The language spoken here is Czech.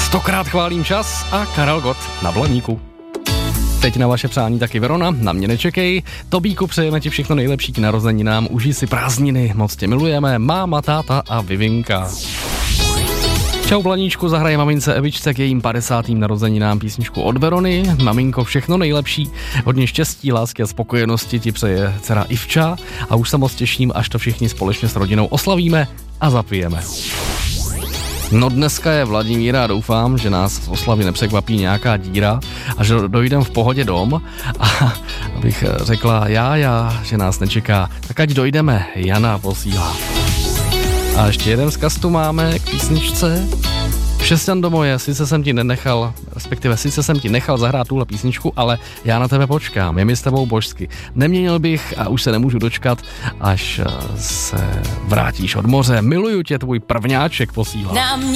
100krát chválím čas a Karel Gott na Blaníku. Teď na vaše přání taky Verona, na mě nečekej. Tobíku, přejeme ti všechno nejlepší k narozeninám, užij si prázdniny, moc tě milujeme, máma, táta a Vivinka. Čau Blaníčku, zahraje mamince Evičce k jejím 50. narozeninám písničku od Verony. Maminko, všechno nejlepší, hodně štěstí, lásky a spokojenosti ti přeje dcera Ivča a už se moc těším, až to všichni společně s rodinou oslavíme a zapijeme. No dneska je Vladimíra a doufám, že nás v oslavě nepřekvapí nějaká díra a že dojdem v pohodě dom a abych řekla já, že nás nečeká, tak ať dojdeme, Jana posílá. A ještě jeden vzkaz tu máme k písničce. Šesťan do moje, sice jsem ti nechal zahrát tuhle písničku, ale já na tebe počkám, je mi s tebou božsky. Neměnil bych a už se nemůžu dočkat, až se vrátíš od moře. Miluju tě, tvůj prvňáček posílá.